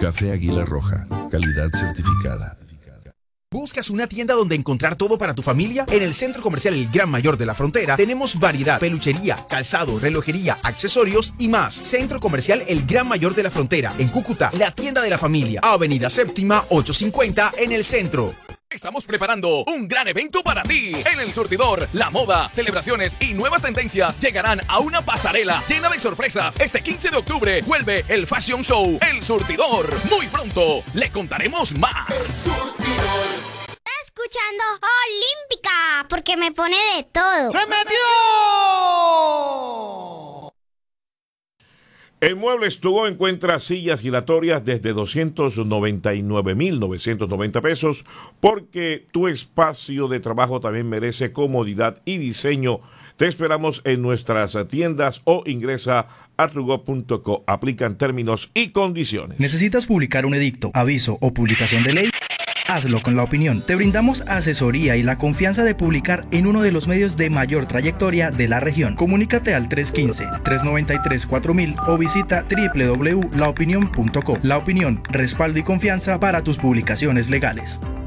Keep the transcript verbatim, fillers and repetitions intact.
Café Águila Roja, calidad certificada. ¿Buscas una tienda donde encontrar todo para tu familia? En el Centro Comercial El Gran Mayor de la Frontera tenemos variedad, peluchería, calzado, relojería, accesorios y más. Centro Comercial El Gran Mayor de la Frontera, en Cúcuta, la tienda de la familia. Avenida Séptima, ochocientos cincuenta en el centro. Estamos preparando un gran evento para ti. En El Surtidor, la moda, celebraciones y nuevas tendencias llegarán a una pasarela llena de sorpresas. Este quince de octubre vuelve el Fashion Show El Surtidor. Muy pronto le contaremos más. El Surtidor. Escuchando Olímpica, porque me pone de todo. ¡Se metió! En Muebles To Go encuentra sillas giratorias desde doscientos noventa y nueve mil novecientos noventa pesos, porque tu espacio de trabajo también merece comodidad y diseño. Te esperamos en nuestras tiendas o ingresa a tugo punto co. Aplican términos y condiciones. ¿Necesitas publicar un edicto, aviso o publicación de ley? Hazlo con La Opinión. Te brindamos asesoría y la confianza de publicar en uno de los medios de mayor trayectoria de la región. Comunícate al tres uno cinco, tres nueve tres, cuatro mil o visita doble u doble u doble u punto la opinión punto co. La Opinión, respaldo y confianza para tus publicaciones legales.